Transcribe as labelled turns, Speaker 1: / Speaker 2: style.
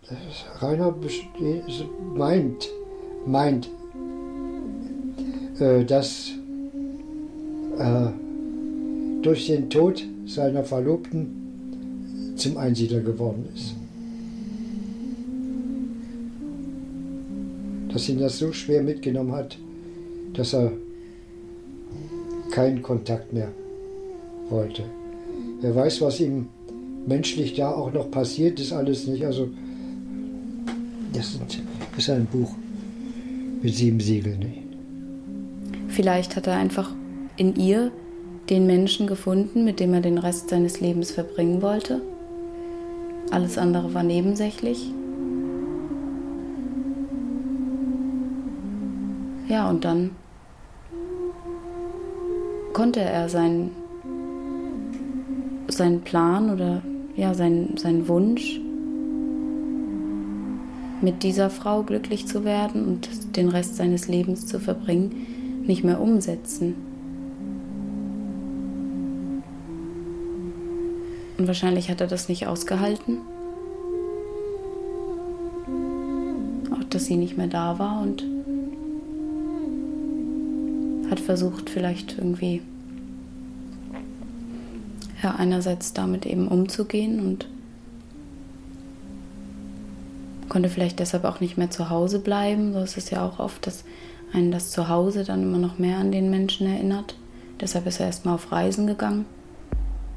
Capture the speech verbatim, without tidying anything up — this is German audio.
Speaker 1: Rainer meint, meint, äh, dass äh, durch den Tod seiner Verlobten zum Einsiedler geworden ist. Dass ihn das so schwer mitgenommen hat, dass er keinen Kontakt mehr wollte. Wer weiß, was ihm menschlich da auch noch passiert ist, alles nicht. Also das ist ein Buch mit sieben Siegeln. Nicht?
Speaker 2: Vielleicht hat er einfach in ihr den Menschen gefunden, mit dem er den Rest seines Lebens verbringen wollte. Alles andere war nebensächlich. Ja, und dann konnte er seinen, seinen Plan oder ja, seinen, seinen Wunsch, mit dieser Frau glücklich zu werden und den Rest seines Lebens zu verbringen, nicht mehr umsetzen. Und wahrscheinlich hat er das nicht ausgehalten. Auch, dass sie nicht mehr da war und hat versucht, vielleicht irgendwie ja, einerseits damit eben umzugehen und konnte vielleicht deshalb auch nicht mehr zu Hause bleiben. So ist es ja auch oft, dass einen das Zuhause dann immer noch mehr an den Menschen erinnert. Deshalb ist er erstmal auf Reisen gegangen.